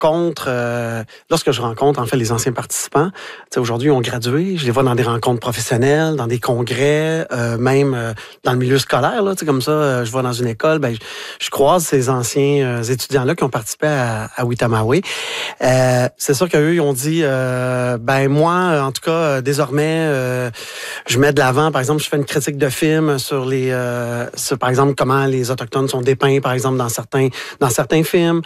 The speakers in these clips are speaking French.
lorsque je rencontre en fait les anciens participants, aujourd'hui ils ont gradué, je les vois dans des rencontres professionnelles, dans des congrès, même dans le milieu scolaire, là, comme ça, je vois dans une école, je croise ces anciens étudiants-là qui ont participé à Witamawé. C'est sûr qu'eux, ils ont dit, moi, en tout cas, désormais, je mets de l'avant, par exemple, je fais une critique de film sur par exemple, comment les Autochtones sont dépeints, par exemple, dans certains films.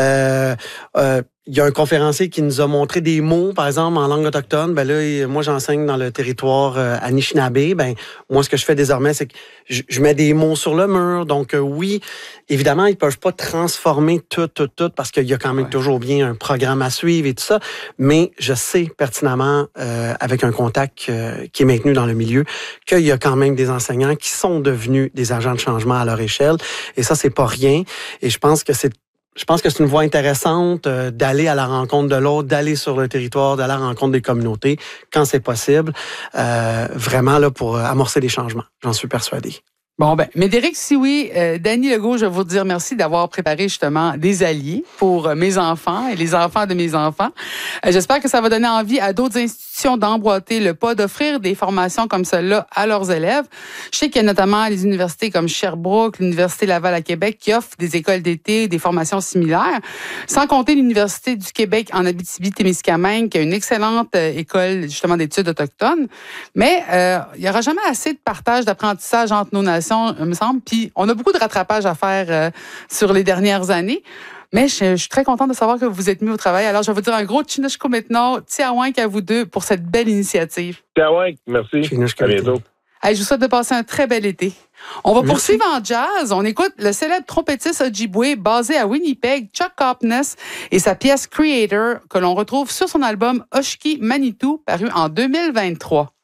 Il y a un conférencier qui nous a montré des mots, par exemple, en langue autochtone. Moi, j'enseigne dans le territoire Anishinaabe. Moi, ce que je fais désormais, c'est que je mets des mots sur le mur. Donc, oui, évidemment, ils peuvent pas transformer tout, parce qu'il y a quand même toujours bien un programme à suivre et tout ça. Mais je sais pertinemment, avec un contact qui est maintenu dans le milieu, qu'il y a quand même des enseignants qui sont devenus des agents de changement à leur échelle. Et ça, c'est pas rien. Et je pense que c'est une voie intéressante d'aller à la rencontre de l'autre, d'aller sur le territoire, d'aller à la rencontre des communautés quand c'est possible, vraiment là pour amorcer des changements. J'en suis persuadé. Bon, Médéric Sioui, Dany Legault, je veux vous dire merci d'avoir préparé justement des alliés pour mes enfants et les enfants de mes enfants. J'espère que ça va donner envie à d'autres institutions d'emboîter le pas, d'offrir des formations comme celle-là à leurs élèves. Je sais qu'il y a notamment les universités comme Sherbrooke, l'Université Laval à Québec qui offrent des écoles d'été, des formations similaires, sans compter l'Université du Québec en Abitibi-Témiscamingue qui a une excellente école justement d'études autochtones. Mais il n'y aura jamais assez de partage d'apprentissage entre nos nations, il me semble. Puis, on a beaucoup de rattrapage à faire sur les dernières années. Mais je suis très contente de savoir que vous êtes mis au travail. Alors, je vais vous dire un gros Tchinushko maintenant, Tiawank à vous deux pour cette belle initiative. Tiawank, merci. À bientôt. Je vous souhaite de passer un très bel été. On va poursuivre en jazz. On écoute le célèbre trompettiste Ojibwe basé à Winnipeg, Chuck Harpness, et sa pièce Creator que l'on retrouve sur son album Oshki Manitou, paru en 2023.